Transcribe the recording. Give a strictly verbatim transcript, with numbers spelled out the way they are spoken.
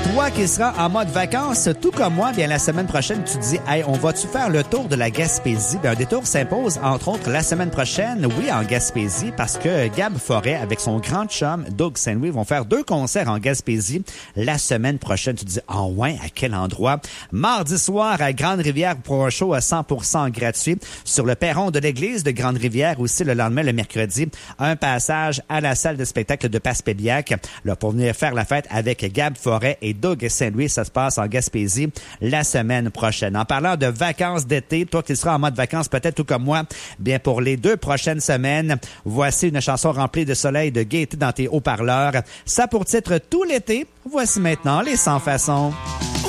Toi qui seras en mode vacances, tout comme moi, bien la semaine prochaine, tu te dis, hey, on va-tu faire le tour de la Gaspésie? Bien, un détour s'impose, entre autres, la semaine prochaine, oui, en Gaspésie, parce que Gab Forêt, avec son grand chum, Doug Saint-Louis, vont faire deux concerts en Gaspésie la semaine prochaine. Tu te dis, ah oh, ouais, à quel endroit? Mardi soir, à Grande-Rivière, pour un show à cent pour cent gratuit, sur le perron de l'église de Grande-Rivière, aussi le lendemain, le mercredi, un passage à la salle de spectacle de Passepébiac, là, pour venir faire la fête avec Gab Forêt et Doug Saint-Louis. Ça se passe en Gaspésie la semaine prochaine. En parlant de vacances d'été, toi qui seras en mode vacances peut-être tout comme moi, bien pour les deux prochaines semaines, voici une chanson remplie de soleil, de gaieté dans tes haut-parleurs. Ça pour titre tout l'été. Voici maintenant les Sans Façons.